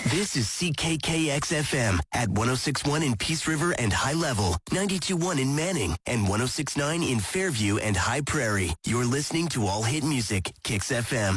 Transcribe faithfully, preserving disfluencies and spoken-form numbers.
This is C K K X F M at one oh six point one in Peace River and High Level, ninety-two point one in Manning, and one oh six point nine in Fairview and High Prairie. You're listening to All Hit Music, Kix F M.